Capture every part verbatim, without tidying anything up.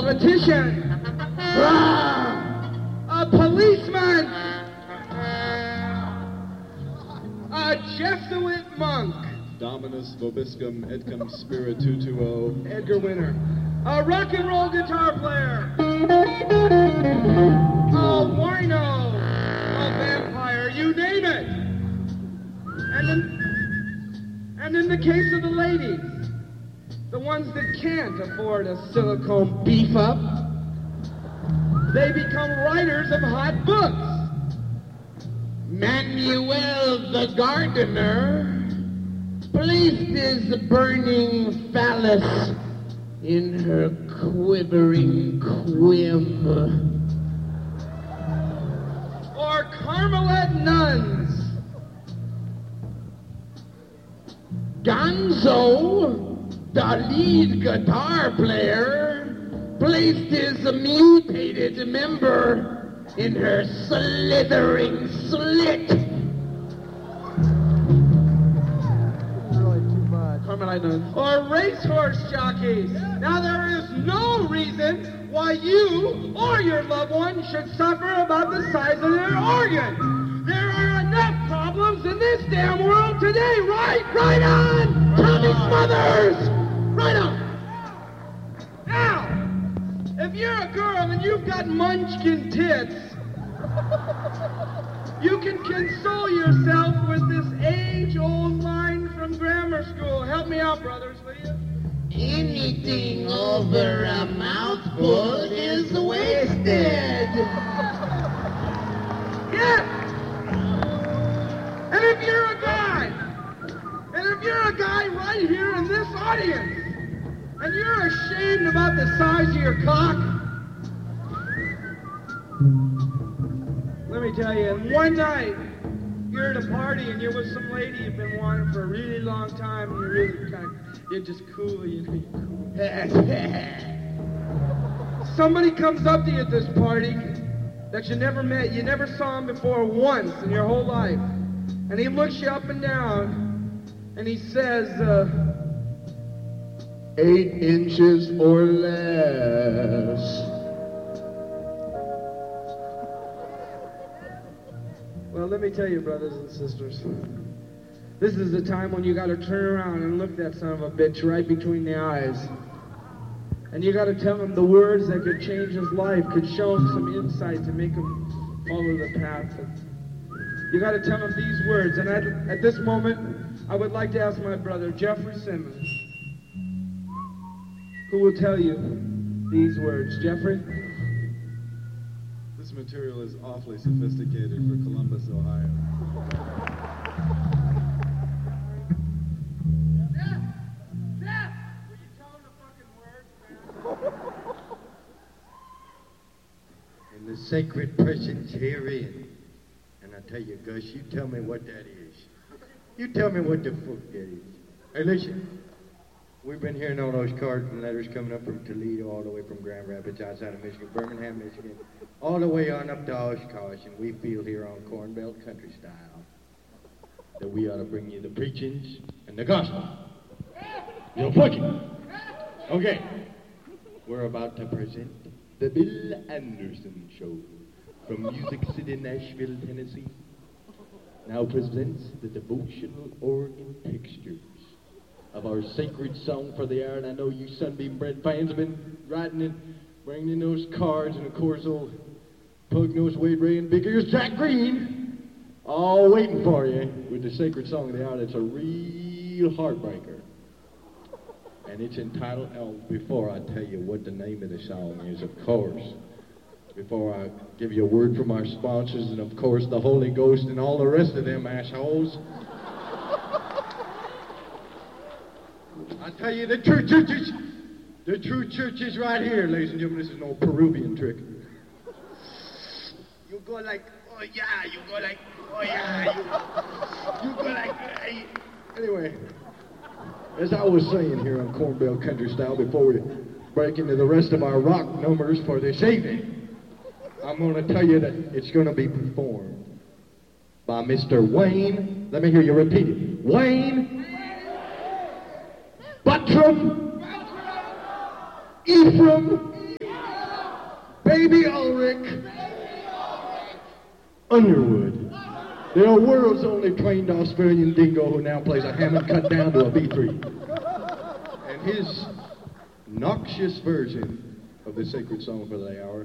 politician, a policeman, a Jesuit monk, Dominus vobiscum et cum spiritu tuo, Edgar Winter, a rock and roll guitar player, a wino, a vampire, you name it. And in, and in the case of the ladies, the ones that can't afford a silicone beef up, they become writers of hot books. Manuel the gardener placed his burning phallus in her quivering quim. Or Carmelite nuns. Gonzo, the lead guitar player, placed his mutated member in her slithering slit. Or racehorse jockeys. Now there is no reason why you or your loved one should suffer about the size of their organ. There are enough problems in this damn world today, right? Right on! Tommy Smothers! Right on! Now, if you're a girl and you've got munchkin tits, you can console yourself with this age-old line from grammar school. Help me out, brothers, will you? Anything over a mouthful is wasted. Yeah. And if you're a guy, and if you're a guy right here in this audience, and you're ashamed about the size of your cock, let me tell you, and one night, you're at a party and you're with some lady you've been wanting for a really long time, and you're really kind of, you're just cool, you know, you're cool. Somebody comes up to you at this party that you never met, you never saw him before once in your whole life, and he looks you up and down, and he says, uh, eight inches or less. Well, let me tell you, brothers and sisters, this is the time when you got to turn around and look that son of a bitch right between the eyes. And you got to tell him the words that could change his life, could show him some insight to make him follow the path. You got to tell him these words. And at, at this moment, I would like to ask my brother, Jeffrey Simmons, who will tell you these words. Jeffrey? This material is awfully sophisticated for Columbus, Ohio. Jeff! Jeff! Will you tell him the fucking words, man? In the sacred presence herein, and I tell you, Gus, you tell me what that is. You tell me what the fuck that is. Hey, listen. We've been hearing all those cards and letters coming up from Toledo, all the way from Grand Rapids, outside of Michigan, Birmingham, Michigan, all the way on up to Oshkosh, and we feel here on Corn Belt Country Style that we ought to bring you the preachings and the gospel. You'll put you. Okay. We're about to present the Bill Anderson Show from Music City, Nashville, Tennessee. Now presents the devotional organ textures of our sacred song for the hour, and I know you Sunbeam Bread fans have been writing and bringing in those cards, and of course old Pug-Nosed Wade Ray and Big Ears Jack Green, all waiting for you with the sacred song of the hour. That's a real heartbreaker, and it's entitled, oh, before I tell you what the name of the song is, of course, before I give you a word from our sponsors, and of course the Holy Ghost and all the rest of them assholes, I tell you, the true church is, the true church is right here, ladies and gentlemen. This is no Peruvian trick. You go like, oh yeah, you go like, oh yeah, you, you go like, hey. Anyway, as I was saying here on Corn Belt Country Style, before we break into the rest of our rock numbers for this evening, I'm going to tell you that it's going to be performed by Mister Wayne. Let me hear you repeat it. Wayne Buttram Ephraim Baby Ulrich Underwood, the world's only trained Australian dingo who now plays a Hammond cut down to a B three. And his noxious version of the sacred song for the hour.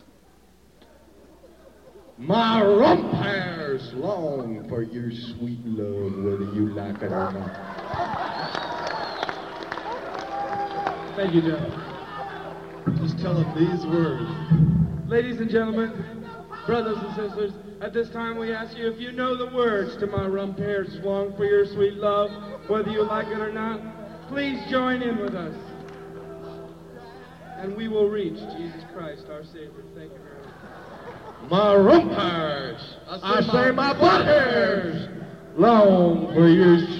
My rump hairs long for your sweet love, whether you like it or not. Thank you, gentlemen. Just tell them these words. Ladies and gentlemen, brothers and sisters, at this time we ask you if you know the words to My Rump Hairs Long for Your Sweet Love, whether you like it or not, please join in with us. And we will reach Jesus Christ, our Savior. Thank you very much. My rump hairs, I say I say my my butt hairs, long for your